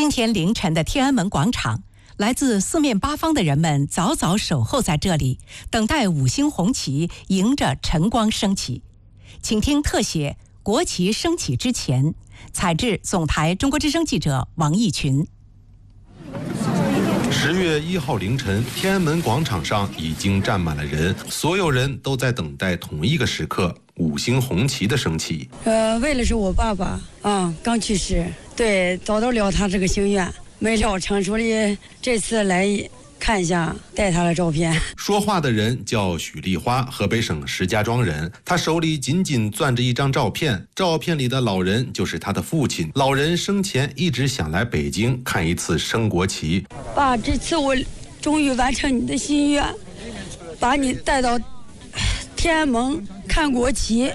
今天凌晨的天安门广场，来自四面八方的人们早早守候在这里，等待5星红旗迎着晨光升起。请听特写《国旗升起之前》，采制总台中国之声记者王义群。 10月1号凌晨，天安门广场上已经站满了人，所有人都在等待同一个时刻，5星红旗的升起。 为了是我爸爸刚去世，对，早都了他这个心愿，没了成，所以这次来看一下，带他的照片。 说话的人叫许丽花，河北省石家庄人。他手里紧紧攥着一张照片，照片里的老人就是他的父亲。老人生前一直想来北京看一次升国旗。 爸，这次我终于完成你的心愿，把你带到天安门看国旗。